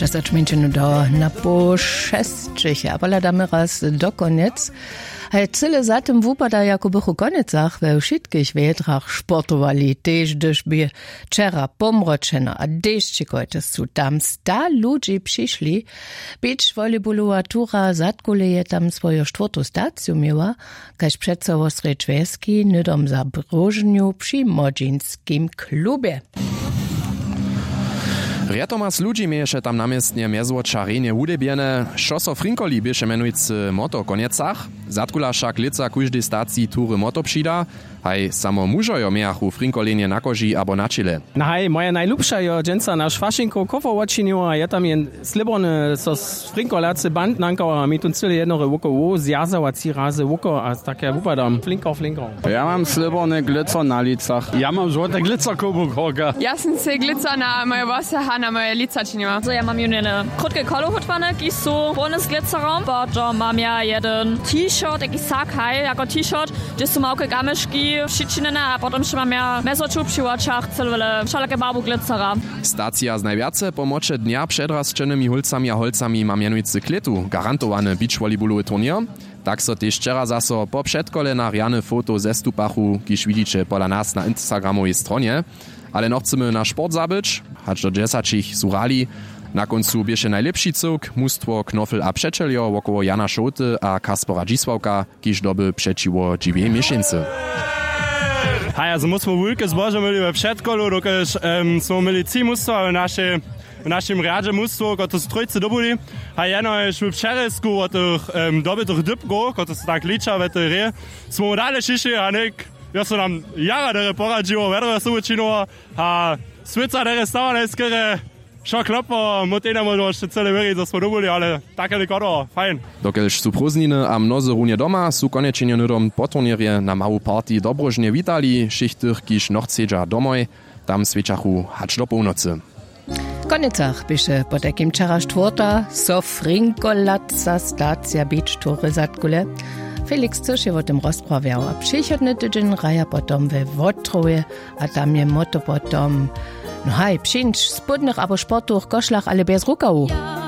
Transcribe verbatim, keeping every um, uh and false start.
Časač minčinu do na po šestčich, aber damy raz do koniec. Hej, cyle za tym wupada jako bychu konecach we wszystkich wietrach sportowali, też gdyż by wczera pomroczeno, a deszczy kojtesu tam sta ludzi przyszli, być volejbolowa tura Zadkuleje tam swoją czwartą stację miała, każ przeco Ostrej Czweski nydom za Brożniu przy Modžinskim klubie. Rjetomas ludzi mieješe tam namiestnie mezło czarenie udebiene, šoso frinkoli bieše menujcy moto koniecach, zatkula však lica kujždy stacji tury moto přida, haj samo mužojo mejachu frinkolenie na koži abo na čile. No haj, moja najlubša jo dženca na švašinko kofo očinila, je tam jen slibone so frinkolace band nankała, mi tu cyle jednore wuko wo, zjazał a ci razy wuko, a takie wupadam, flinko, flinko. Ja mam slibone glico na licach. Ja mam złote glico kubuk hoga. Ja sam se glico na moje włosy, a na moje lica činila. So ja mam jedne krótkie kolohutwane, ki są ohne z glicerom, bo mam ja jeden t-shirt, jaki sak haj, jako t-shirt, gdzie są małke gameszki, przyczynione, a potem jeszcze mam ja mesoczub przy oczach, całe wszelakie barwu glicera. Stacja z najwiace pomocze dnia przed rozczonymi hulcami a holcami ma mianujcy kletu, garantowany beach volleybalowy turnier. Tak so też wczera zaso po przedkole na riane foto ze stupachu, kiż widzicie pola nas na Instagramowej stronie. Ale no chcemy na sport zabyć, hacz do dziesięciu surali. Na końcu bieše najlepszy cyrk, mustwo Knofel a Przeczeljo wokoło Jana Szołty a Kaspora Dzisławka, kiż doby przeciwo dziwiej miesięcy. Hej, also musimy wielkie zboże mieli we przedkolu, dokaż um, są mieli trzy mustwa w, nasze, w naszym radzie mustwo, które z trójcy dobili. A jeno już w Przeresku od tych um, dobytych dybko, które są tak licza w tej rie. Smo dalej šiši, a nek, ja sam nam jara dere poradziło, vedre su učinilo, a svica dere stava neskere, šo klopo, motena možno jeszcze cele veri, da smo dobili, ale tako nekoro, fajn. Dokelž su prózdniny a mnozy runie doma, su konečenje nydom po turnierje na mału partii dobrožne witali, šichtych kiž nochcedža domoj, tam svečachu hač do północy. Konecach bieše po takim wczera czwarta, so frinkolaca stacja beach tury Zadkule. Felix Cysz je o tym rozprawiał, a przychodny tydzień raja potom we Wotrowie, a tam je moto potom, no haj, przyjść spodnych abo sportuch koszlach, ale bez rukału.